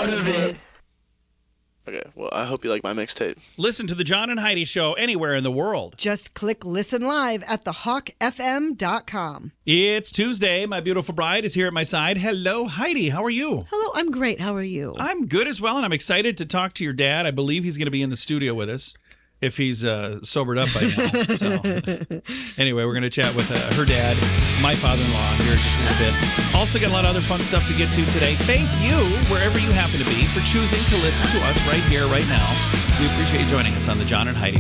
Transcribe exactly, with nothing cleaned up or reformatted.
part of it. Okay, well, I hope you like my mixtape. Listen to the John and Heidi Show anywhere in the world. Just click listen live at the hawk f m dot com. It's Tuesday. My beautiful bride is here at my side. Hello, Heidi. How are you? Hello, I'm great. How are you? I'm good as well, and I'm excited to talk to your dad. I believe he's going to be in the studio with us if he's uh, sobered up by now. So, anyway, we're going to chat with uh, her dad, my father-in-law, here in just a little bit. Also got a lot of other fun stuff to get to today. Thank you, wherever you happen to be, for choosing to listen to us right here, right now. We appreciate you joining us on the John and Heidi